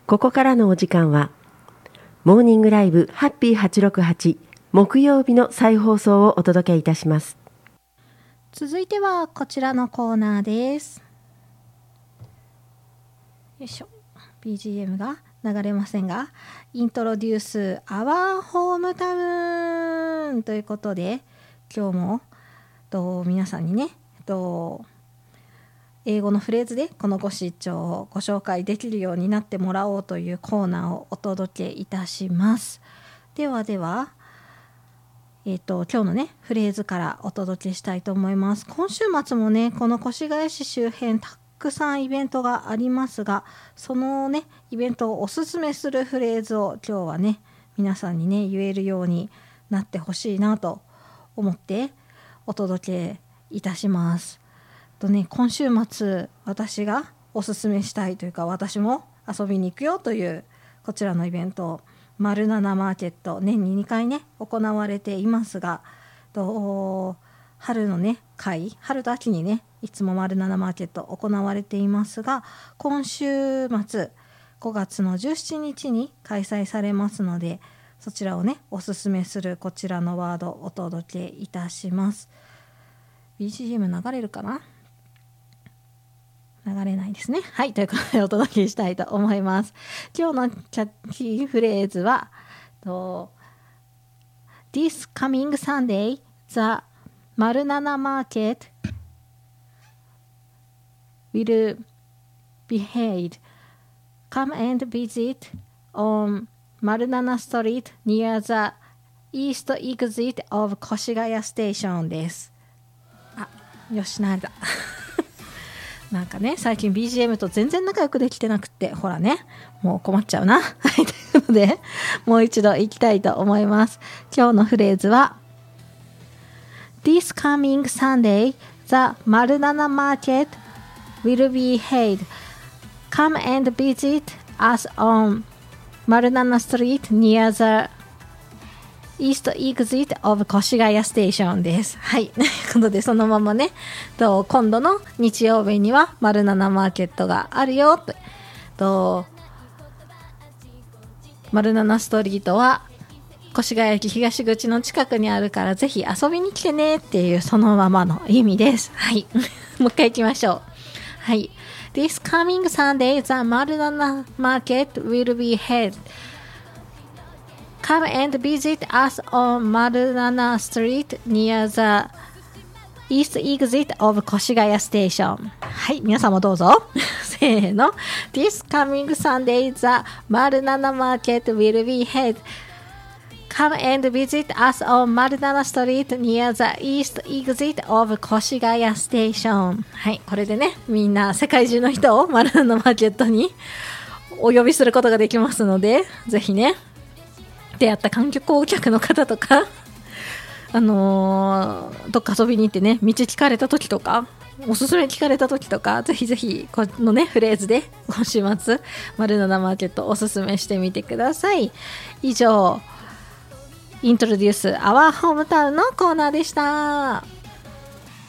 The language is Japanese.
ここからのお時間はモーニングライブハッピー868木曜日の再放送をお届けいたします。 続いてはこちらのコーナーです。よいしょ、 BGM が流れませんが、イントロデュースアワーホームタウンということで、今日も皆さんにね英語のフレーズでこのご視聴をご紹介できるようになってもらおうというコーナーをお届けいたします。では今日のねフレーズからお届けしたいと思います。今週末もねこの越谷市周辺たくさんイベントがありますが、そのねイベントをおすすめするフレーズを今日はね皆さんにね言えるようになってほしいなと思ってお届けいたします。今週末私がおすすめしたいというか、私も遊びに行くよというこちらのイベント、丸七マーケット、年に2回ね行われていますが、春のね春と秋にねいつも丸七マーケット行われていますが、今週末5月の17日に開催されますので、そちらをねおすすめするこちらのワードをお届けいたします。 BGM 流れるかな？流れないですね。はい、ということでお届けしたいと思います。今日のキャッチーフレーズはThis coming Sunday, the 丸七 market will be held. Come and visit on 丸七 Street near the east exit of 越谷 Station です。よしなれたなんかね最近 BGM と全然仲良くできてなくて、ほらねもう困っちゃうなはいということでもう一度いきたいと思います。今日のフレーズは This coming Sunday the 丸七 market will be held. Come and visit us on 丸七 street near the East Exit of 越谷 Station です。はい。ということで、そのままね、今度の日曜日には丸七マーケットがあるよと。丸七ストリートは越谷駅東口の近くにあるから、ぜひ遊びに来てねっていうそのままの意味です。はい。もう一回行きましょう。はい。This coming Sunday, the 丸七 market will be held.Come and visit us on 丸七 Street near the East Exit of 越谷 Station。 はい、皆さんもどうぞせーの。 This coming Sunday the 丸七 Market will be held. Come and visit us on 丸七 Street near the East Exit of 越谷 Station。 はい、これでねみんな世界中の人を丸七マーケットにお呼びすることができますので、ぜひね出会った観光客の方とか、どっか遊びに行ってね道聞かれた時とかおすすめ聞かれた時とか、ぜひぜひこのねフレーズで今週末丸七マーケットおすすめしてみてください。以上イントロデュースアワーホームタウンのコーナーでした。